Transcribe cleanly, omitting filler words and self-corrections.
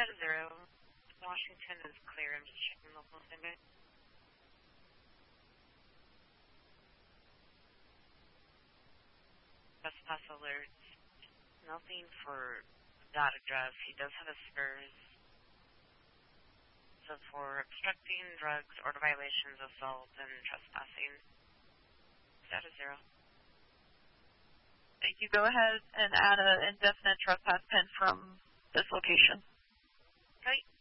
Set a 0. Washington is clear. I'm just checking local standby. Trespass alerts. Nothing for that address. He does have a spurs. So for obstructing, drugs, order violations, assault, and trespassing, set a 0. Thank you. Go ahead and add an indefinite trespass pin from this location. Right.